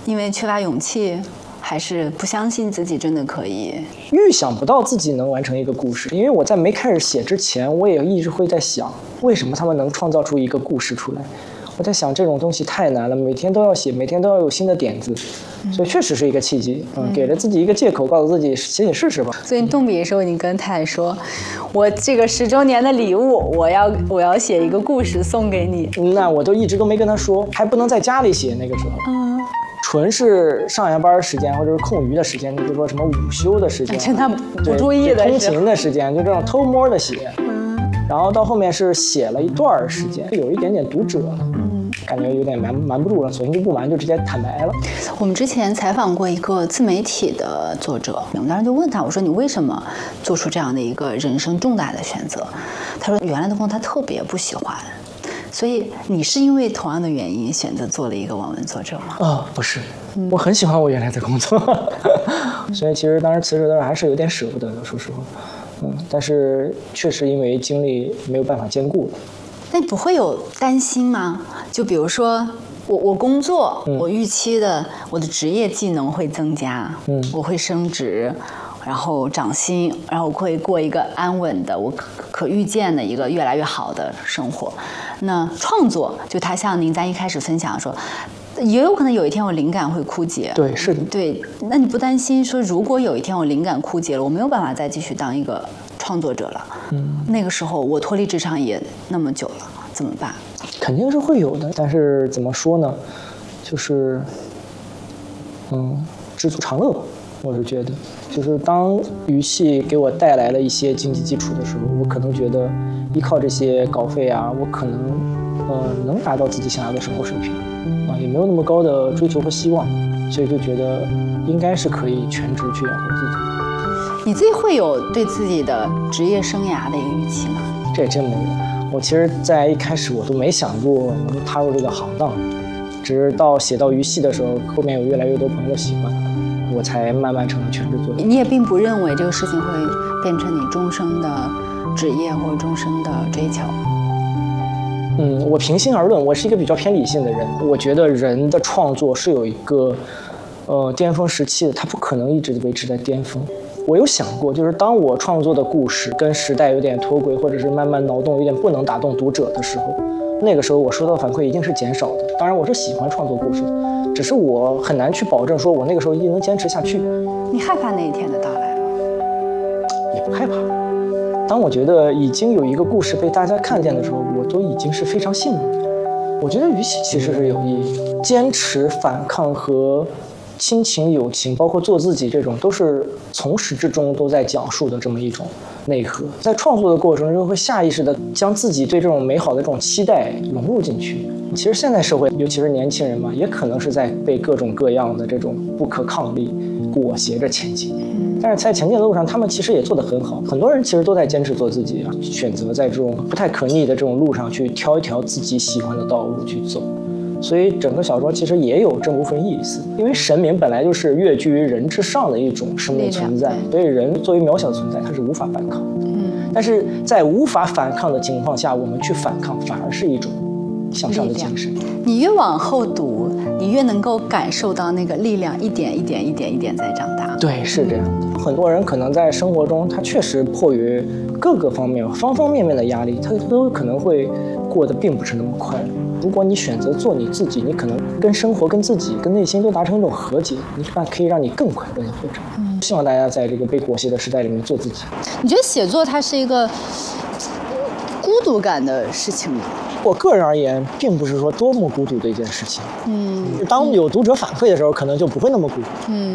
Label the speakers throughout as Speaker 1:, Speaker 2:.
Speaker 1: 因为缺乏勇气，还是不相信自己真的可以？
Speaker 2: 预想不到自己能完成一个故事，因为我在没开始写之前，我也一直会在想，为什么他们能创造出一个故事出来。我在想这种东西太难了，每天都要写，每天都要有新的点子，所以确实是一个契机，给了自己一个借口，告诉自己写试试吧。
Speaker 1: 所以你动笔的时候，你跟太太说，我这个10周年的礼物，我要写一个故事送给你。
Speaker 2: 那我一直都没跟他说，还不能在家里写，那个时候，纯是上下班时间或者是空余的时间，你比如说什么午休的时间，
Speaker 1: 趁他不注意的
Speaker 2: 通勤的时间，就这种偷摸的写。然后到后面是写了一段时间，有一点点读者了，感觉有点瞒不住了，索性就不瞒，就直接坦白了。
Speaker 1: 我们之前采访过一个自媒体的作者，我们当时就问他，我说你为什么做出这样的一个人生重大的选择？他说原来的工作他特别不喜欢。所以你是因为同样的原因选择做了一个网文作者吗？
Speaker 2: 不是，我很喜欢我原来的工作，所以其实当时辞职的时候还是有点舍不得的，说实话。但是确实因为精力没有办法兼顾了。
Speaker 1: 那你不会有担心吗？就比如说我工作，我预期的我的职业技能会增加，我会升职，然后涨薪，然后我会过一个安稳的、我可预见的一个越来越好的生活。那创作，就它像您在一开始分享说，也有可能有一天我灵感会枯竭。
Speaker 2: 对，是的。
Speaker 1: 对，那你不担心说，如果有一天我灵感枯竭了，我没有办法再继续当一个创作者了？那个时候我脱离职场也那么久了，怎么办？
Speaker 2: 肯定是会有的，但是怎么说呢？就是，知足常乐吧。我是觉得，就是当娱戏给我带来了一些经济基础的时候，我可能觉得依靠这些稿费啊，我可能能达到自己想要的生活水平也没有那么高的追求和希望，所以就觉得应该是可以全职去养活自己。
Speaker 1: 你自己会有对自己的职业生涯的一个预期吗？
Speaker 2: 这真没有。我其实在一开始我都没想过能踏入这个行当，只是到写到娱戏的时候，后面有越来越多朋友的喜欢，我才慢慢成了全职作者。
Speaker 1: 你也并不认为这个事情会变成你终生的职业或者终生的追求？
Speaker 2: 我平心而论，我是一个比较偏理性的人。我觉得人的创作是有一个巅峰时期的，它不可能一直维持在巅峰。我有想过，就是当我创作的故事跟时代有点脱轨，或者是慢慢脑洞有点不能打动读者的时候，那个时候我收到的反馈一定是减少的。当然我是喜欢创作故事的，只是我很难去保证说我那个时候一定能坚持下去。
Speaker 1: 你害怕那一天的到来吗？
Speaker 2: 也不害怕。当我觉得已经有一个故事被大家看见的时候，我都已经是非常幸运的。我觉得娱戏其实是有意义，坚持反抗和亲情友情，包括做自己，这种都是从始至终都在讲述的这么一种内核。在创作的过程中，会下意识的将自己对这种美好的这种期待融入进去。其实现在社会，尤其是年轻人嘛，也可能是在被各种各样的这种不可抗力裹挟着前进。但是在前进的路上，他们其实也做得很好。很多人其实都在坚持做自己选择在这种不太可逆的这种路上去挑一条自己喜欢的道路去走。所以整个小说其实也有这部分意思，因为神明本来就是跃居于人之上的一种生命存在，所以人作为渺小存在，他是无法反抗的。但是在无法反抗的情况下，我们去反抗，反而是一种向上的精神。
Speaker 1: 你越往后读，你越能够感受到那个力量一点一点一点一点在长大。
Speaker 2: 对，是这样的。很多人可能在生活中，他确实迫于各个方面、方方面面的压力，他都可能会过得并不是那么快乐。如果你选择做你自己，你可能跟生活、跟自己、跟内心都达成一种和解，可以让你更快乐的活着。希望大家在这个被裹挟的时代里面做自己。
Speaker 1: 你觉得写作它是一个孤独感的事情吗？
Speaker 2: 我个人而言，并不是说多么孤独的一件事情。当有读者反馈的时候，可能就不会那么孤独。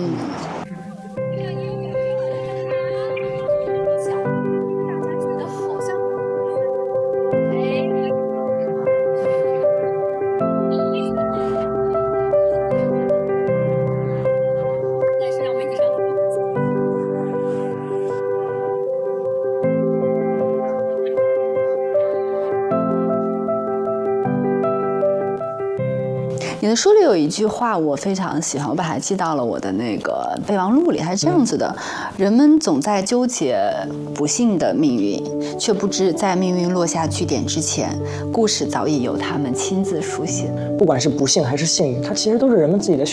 Speaker 1: 你的书里有一句话我非常喜欢，我把它记到了我的那个备忘录里，它是这样子的：人们总在纠结不幸的命运，却不知在命运落下句点之前，故事早已由他们亲自书写。
Speaker 2: 不管是不幸还是幸运，它其实都是人们自己的